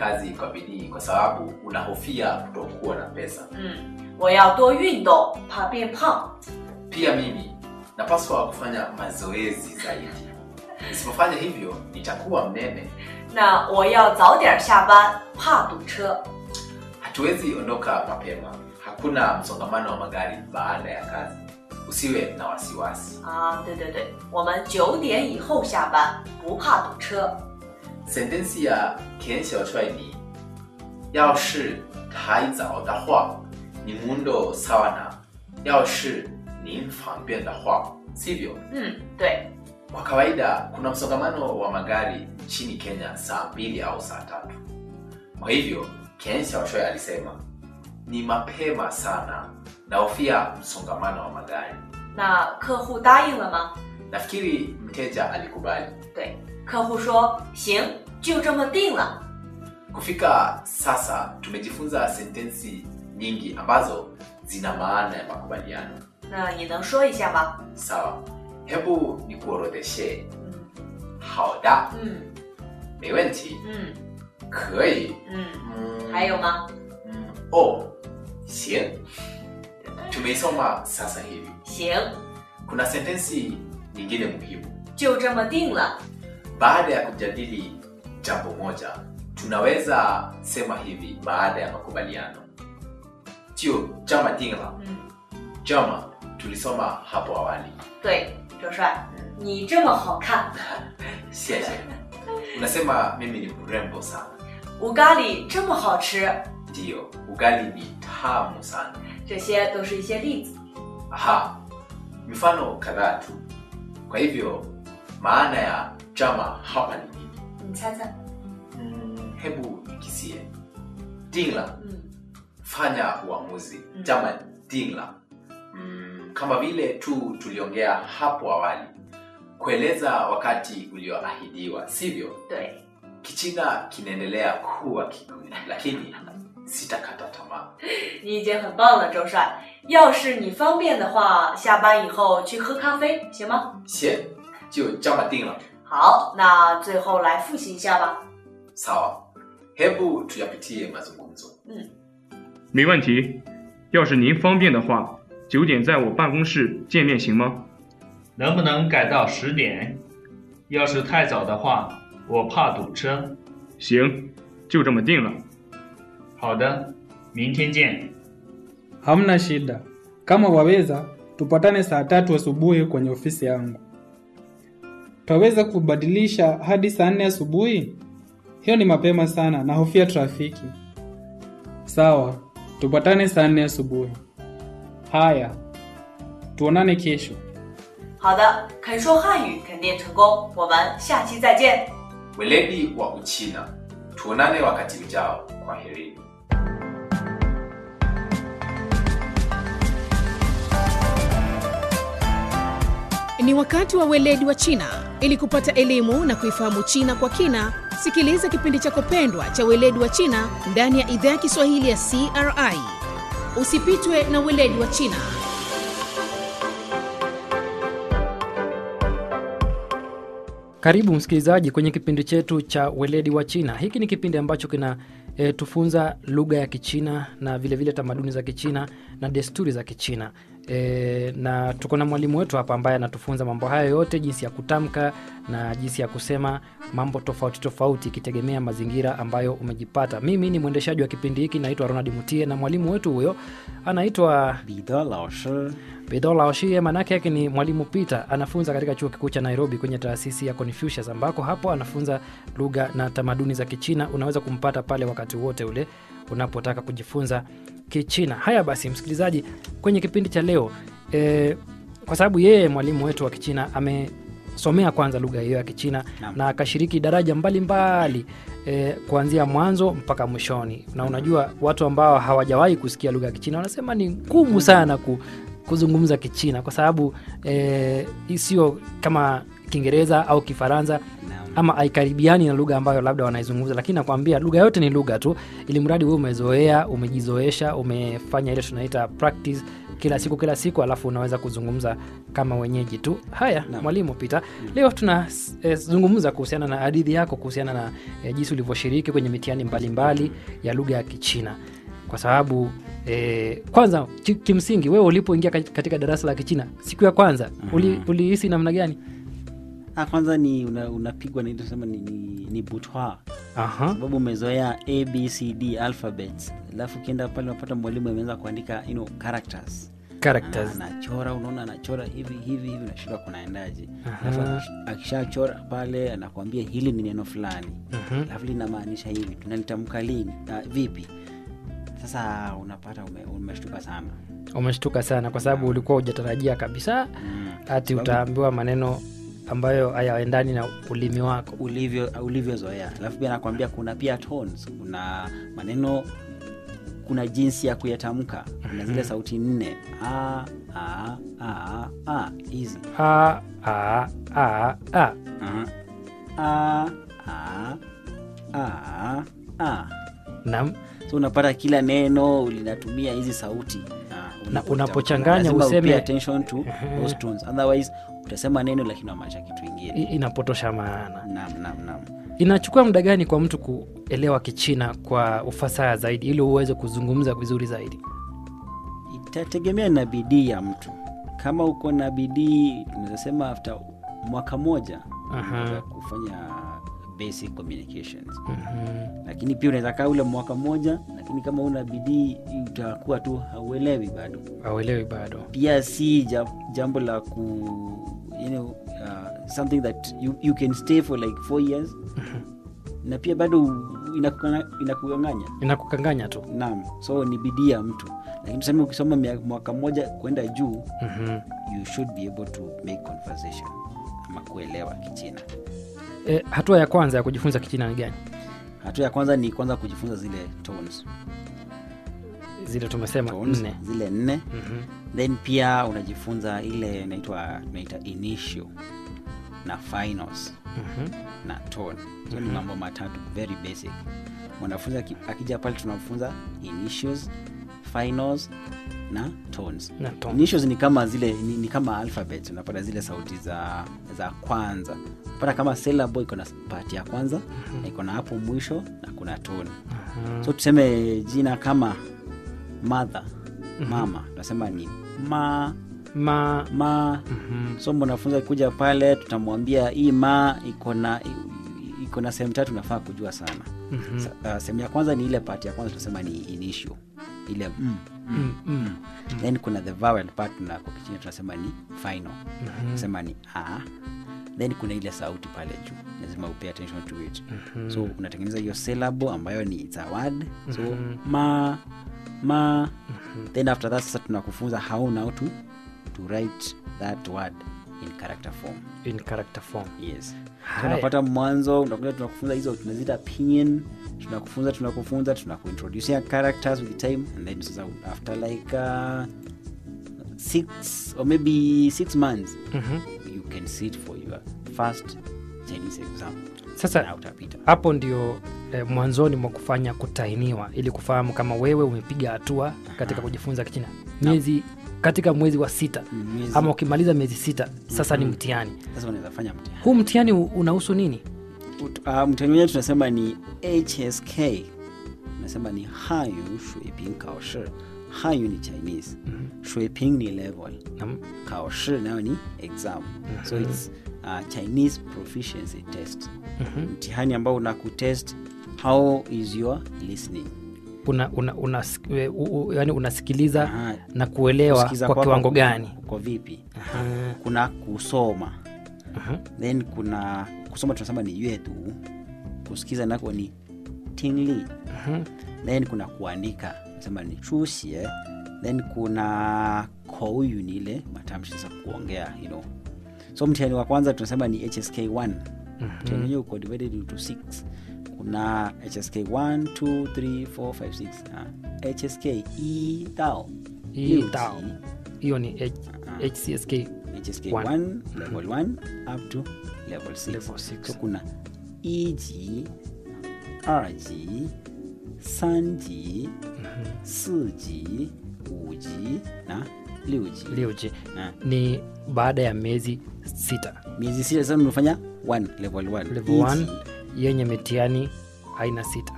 kazi kwa bidii kwa sababu unahofia kutokuwa na pesa. 我要多运动，怕变胖。 Pia mimi napaswa kufanya mazoezi zaidi. Nisipofanya hivyo nitakuwa mnene. 那我要早点下班，怕堵车。 Hatuwezi ondoka mapema. Hakuna msongamano wa magari baada ya kazi. Usiwe na wasiwasi. 啊，对对对，我们9点以后下班，不怕堵车。 Sentensi ya Ken Xiaoshuai ni 要是太早的话 ni muundo sawa na 要是您方便的话 sivyo? 对。 Kwa kawaida kuna msongamano wa magari nchini Kenya saa 2 au saa 3. Kwa hivyo Ken Xiaoshuai alisema ni mapema sana na hofia msongamano wa magari. 那客户答应了吗？ Nafikiri mteja alikubali. 对，客户说行，就这么定了。 Kufika sasa tumejifunza sentensi nyingi ambazo zina maana ya makubaliano. 那你能说一下吗？ Sawa. Hebu nikuorodheshe. 好的. 没问题. 可以. 还有吗？ Oh, 行. Tumeisoma sasa hivi. 行， Kuna sentensi nyingine muhimu. 就这么定了。 Baada ya kujadili jambo moja, tunaweza sema hivi baada ya makubaliano. 就这么定了. 这么 tulisoma hapo awali. 对，周帅，你这么好看。 谢谢. Unasema mimi ni mrembo sana. ugali这么好吃。 Ndio, ugali ni tamu sana. 这些都是一些例子。 Aha, mifano kadhaa tu. Kwa hivyo, maana ya jama hapa ni nini? 你猜猜。 Hebu nikisie. Dingla. Fanya uamuzi. Jama dingla. Kama vile tu tuliongea hapo awali. Kueleza wakati ulioahidiwa, sivyo? 对。 Kichina kinaendelea kuwa kigumu, lakini sitakata tamaa. 你已经很棒了，周帅。要是你方便的话，下班以后去喝咖啡，行吗？ 行，就这么定了。 好，那最后来复习一下吧。 Sawa. Hebu tuyapitie mazungumzo. 没问题。要是您方便的话，9点在我办公室见面行吗？ 能不能改到10点？要是太早的话，我怕堵车。 行，就这么定了。 好的，明天见。 Hamna shida. Kama waweza, tupatane saa 3 asubuhi kwenye ofisi yangu. Twaweza kubadilisha hadi saa 4 asubuhi? Hiyo ni mapema sana na hofia trafiki. Sawa, tupatane saa 4 asubuhi. Haya, tuonane kesho. 好的，肯说汉语肯定成功，我们下期再见。 Weledi wa Uchina. Tuonane wakati ujao. Kwaheri. Ni wakati wa weledi wa China. Ili kupata elimu na kuifahamu China kwa kina, sikiliza kipindi chako pendwa cha weledi wa China ndani ya idhaa ya Kiswahili ya CRI. Usipitwe na weledi wa China. Karibu msikilizaji kwenye kipindi chetu cha weledi wa China. Hiki ni kipindi ambacho kina tufunza lugha ya Kichina na vile vile tamaduni za Kichina na desturi za Kichina. Na tuko na mwalimu wetu hapa ambaye anatufunza mambo haya yote, jinsi ya kutamka na jinsi ya kusema mambo tofauti tofauti ikitegemea mazingira ambayo umejipata. Mimi ni mwendeshaji wa kipindi hiki, naitwa Ronald Mutie, na mwalimu wetu huyo anaitwa Bida Laoshi. Bida Laoshi manake yake ni mwalimu Peter, anafunza katika chuo kikuu cha Nairobi kwenye taasisi ya Confucius, ambako hapo anafunza lugha na tamaduni za Kichina. Unaweza kumpata pale wakati wote ule unapotaka kujifunza Kichina. Haya basi msikilizaji, kwenye kipindi cha leo kwa sababu yeye mwalimu wetu wa Kichina amesomea kwanza lugha hiyo ya Kichina na akashiriki daraja mbalimbali kuanzia mwanzo mpaka mwishoni. Na unajua watu ambao hawajawahi kusikia lugha ya Kichina wanasema ni ngumu sana kuzungumza Kichina kwa sababu sio kama Kiingereza au Kifaransa. ama haikaribiani na lugha ambayo labda wanaizungumza, lakini nakwambia lugha yote ni lugha tu, ili mradi wewe umezoea, umejizoesha, umefanya ile tunaita practice kila siku alafu unaweza kuzungumza kama wenyeji tu. Haya, Mwalimu Peter, leo tunazungumza kuhusiana na hadithi yako kuhusiana na jinsi ulivyoshiriki kwenye mitihani mbalimbali ya lugha ya Kichina. Kwa sababu kwanza kimsingi wewe ulipoingia katika darasa la Kichina siku ya kwanza ulihisi namna gani? Kwanza ni unapigwa na ile tunasema ni butwa. Sababu umezoea ABCD alphabets. Alafu kienda pale unapata mwalimu ameanza kuandika characters. Anachora, unaona anachora hivi unashika kunaendaje. Alafu akishachora pale anakuambia hili ni neno fulani. Alafu linamaanisha hivi. Tunalitamka lini? Vipi? Sasa unapata umeshtuka sana kwa sababu ulikuwa hujatarajia kabisa ati utaambiwa maneno ambayo hayaendani na ulimi wako ulivyozoea. Alafu pia anakuambia kuna pia tones, kuna maneno, kuna jinsi ya kuyatamka, kuna zile sauti 4 hizi so unapata kila neno linatumia hizi sauti na unapochanganya useme pay attention to those tones, otherwise utasema neno lakini unamaanisha kitu kingine, inapotosha maana. Naam. Inachukua muda gani kwa mtu kuelewa Kichina kwa ufasaha zaidi ili uweze kuzungumza vizuri zaidi? Itategemea na bidii ya mtu. Kama uko na bidii tunaweza sema after mwaka moja unaweza kufanya basic communications. Lakini pia unaweza kaa ule mwaka moja, lakini kama una bidii utakuwa tu hauelewi bado. Pia si jambo la something that you can stay for like 4 years. Na pia bado inakukanganya tu. Naam, so ni bidii ya mtu. Lakini tuseme ukisoma mwaka moja kwenda juu, you should be able to make conversation ama kuelewa Kichina. Hatua ya kwanza ya kujifunza Kichina ni gani? Hatua ya kwanza ni kujifunza zile tones. Zile tumesema 4. Zile 4. Then pia unajifunza ile tunaita initial na finals na tone. So ni mambo matatu very basic. Mwanafunzi akija pale tunafunza initials, finals na tones. Initials ni kama zile ni kama alphabets, unapata zile sauti za kwanza. Unapata kama syllable iko na part ya kwanza na iko na hapo mwisho na kuna tone. So tuseme jina kama mother, mama, tunasema ni ma. So mwanafunzi kuja pale tutamwambia hii ma iko na sehemu 3 unafaa kujua sana. Sehemu ya kwanza ni ile part ya kwanza tunasema ni initial, ile Then kuna the vowel part na kwa Kichina tunasema ni final. Tunasema ni a. Then kuna ile sauti pale juu, lazima pay attention to it. So unatengeneza hiyo syllable ambayo ni it's a word. So ma. Then after that sasa tunakufunza how now to write that word in character form. Yes. Tunapata mwanzo unakuja tunakufunza hizo tunaziita pinyin, tunakufunza tunakuintroduce characters with the time, and then sasa after like 6 or maybe 6 months you can sit for your first Chinese exam. Sasa hapo ndio mwanzoni mwa kufanya kutahiniwa ili kufahamu kama wewe umepiga hatua katika kujifunza Kichina. Katika mwezi wa 6 ama ukimaliza miezi 6 sasa ni mtihani. Sasa unaweza fanya mtihani. Huu mtihani unahusu nini? Mtihani wetu tunasema ni HSK. Tunasema ni Hanyu Shuiping Kaoshi. Hanyu ni Chinese. Shuiping ni level. Kaoshi nayo ni exam. So it's Chinese proficiency test. Mtihani ambao unakutest how is your listening. Yani unasikiliza na kuelewa kwa kiwango gani, kwa vipi. Kuna kusoma. Then kuna kusoma tunasema ni yuedu, kusikiza nako ni tingli. Then kuna kuandika tunasema ni chuxie. Then kuna kouyu ni ile matamshi za kuongea, So mtihani wa kwanza tunasema ni HSK1. Mtihani wenyewe uko divided into 6. Kuna HSK 1, 2, 3, 4, 5, 6. HSK E Dao. Hiyo ni HCSK 1 level 1 up to level 6. Level 6. So kuna 1级、2级、3级、4级、5级na 6级. 6G. Ni baada ya miezi 6. Miezi 6 sasa unafanya 1 level 1. Level 1 yenye mitihani aina 6.